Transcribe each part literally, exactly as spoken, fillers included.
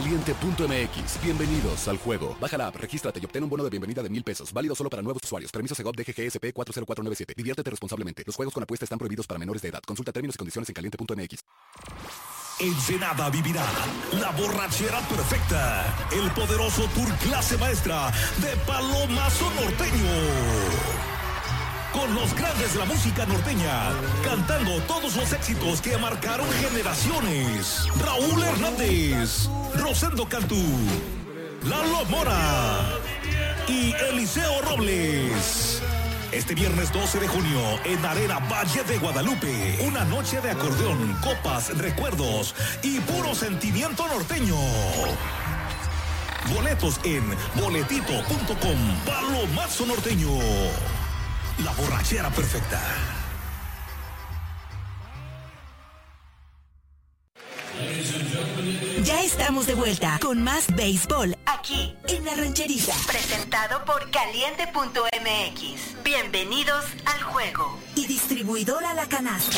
caliente punto m x. Bienvenidos al juego. Baja la app, regístrate y obtén un bono de bienvenida de mil pesos. Válido solo para nuevos usuarios. Permiso Segov D G G S P cuatro cero cuatro nueve siete. Diviértete responsablemente. Los juegos con apuesta están prohibidos para menores de edad. Consulta términos y condiciones en caliente punto m x. Ensenada vivirá la borrachera perfecta. El poderoso tour clase maestra de Palomazo Norteño. Con los grandes de la música norteña, cantando todos los éxitos que marcaron generaciones. Raúl Hernández, Rosendo Cantú, Lalo Mora y Eliseo Robles. Este viernes doce de junio en Arena Valle de Guadalupe. Una noche de acordeón, copas, recuerdos y puro sentimiento norteño. Boletos en boletito punto com. Palomazo Norteño. La borrachera perfecta. Ya estamos de vuelta con más béisbol aquí en La Rancherita. Presentado por caliente punto m x. Bienvenidos al juego. Y distribuidora La Canasta.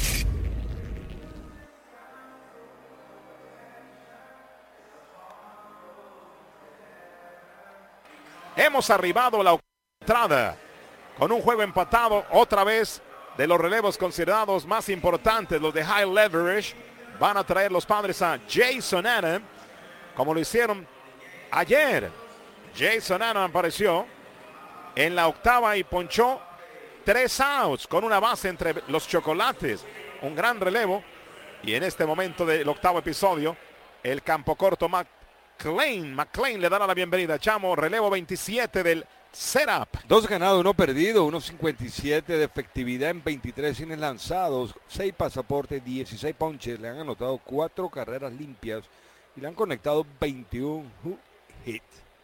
Hemos arribado a la entrada con un juego empatado otra vez de los relevos considerados más importantes, los de high leverage. Van a traer los Padres a Jason Adam, como lo hicieron ayer. Jason Adam apareció en la octava y ponchó tres outs con una base entre los Chocolates. Un gran relevo. Y en este momento del octavo episodio, el campo corto McClain. McClain le dará la bienvenida. Chamo, relevo veintisiete del setup. Dos ganados, uno perdido, uno cincuenta y siete de efectividad en veintitrés innings lanzados, seis pasaportes, dieciséis ponches, le han anotado cuatro carreras limpias y le han conectado veintiún hits.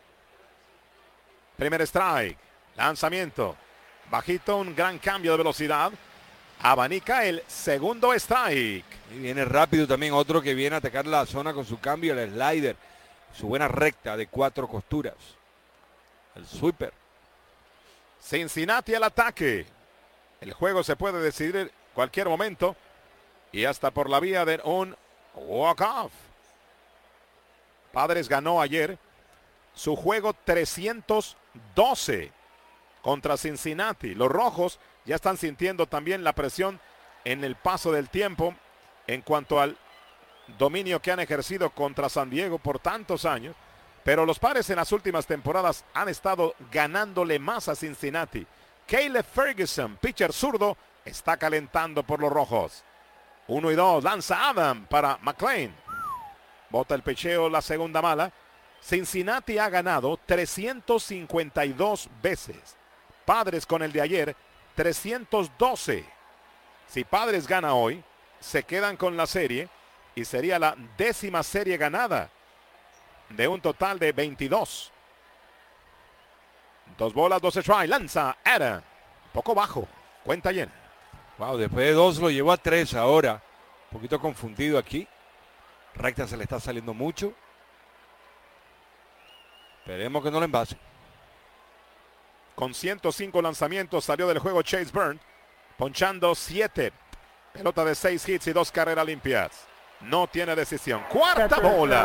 Primer strike, lanzamiento, bajito, un gran cambio de velocidad, abanica el segundo strike. Y viene rápido también otro que viene a atacar la zona con su cambio, el slider, su buena recta de cuatro costuras, el sweeper. Cincinnati al ataque. El juego se puede decidir en cualquier momento y hasta por la vía de un walk-off. Padres ganó ayer su juego trescientos doce contra Cincinnati. Los rojos ya están sintiendo también la presión en el paso del tiempo en cuanto al dominio que han ejercido contra San Diego por tantos años. Pero los Padres en las últimas temporadas han estado ganándole más a Cincinnati. Caleb Ferguson, pitcher zurdo, está calentando por los rojos. Uno y dos, lanza Adam para McClain. Bota el picheo, la segunda mala. Cincinnati ha ganado trescientas cincuenta y dos veces. Padres con el de ayer, trescientos doce. Si Padres gana hoy, se quedan con la serie y sería la décima serie ganada de un total de veintidós. Dos bolas, dos strikes. Lanza Adam. Poco bajo. Cuenta llena. Wow, después de dos lo llevó a tres ahora. Un poquito confundido aquí. Recta se le está saliendo mucho. Esperemos que no lo envase. Con ciento cinco lanzamientos salió del juego Chase Burns, ponchando siete. Pelota de seis hits y dos carreras limpias. No tiene decisión. Cuarta bola.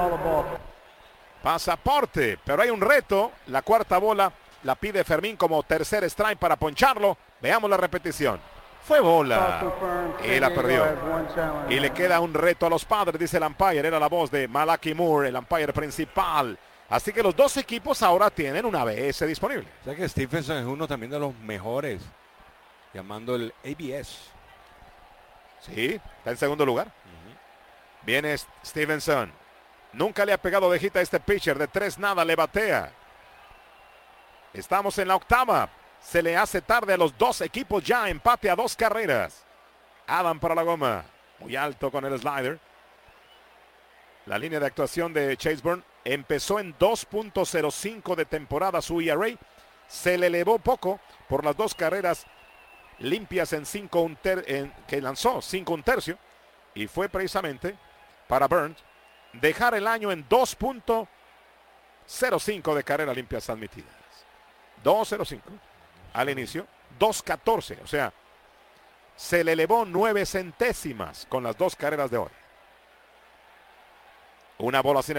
Pasaporte, pero hay un reto. La cuarta bola la pide Fermín como tercer strike para poncharlo. Veamos la repetición. Fue bola. Y la perdió. Y le queda un reto a los Padres, dice el umpire. Era la voz de Malachi Moore, el umpire principal. Así que los dos equipos ahora tienen una B S disponible. O sea que Stephenson es uno también de los mejores, llamando el A B S. Sí, está en segundo lugar. Uh-huh. Viene Stephenson. Nunca le ha pegado de hit a este pitcher. De tres nada le batea. Estamos en la octava. Se le hace tarde a los dos equipos ya. Empate a dos carreras. Adam para la goma. Muy alto con el slider. La línea de actuación de Chase Burns empezó en dos punto cero cinco de temporada su E R A. Se le elevó poco por las dos carreras limpias en cinco un ter en, que lanzó cinco un tercio. Y fue precisamente para Burns dejar el año en dos punto cero cinco de carreras limpias admitidas. dos cero cinco al inicio, dos catorce, o sea, se le elevó nueve centésimas con las dos carreras de hoy. Una bola sin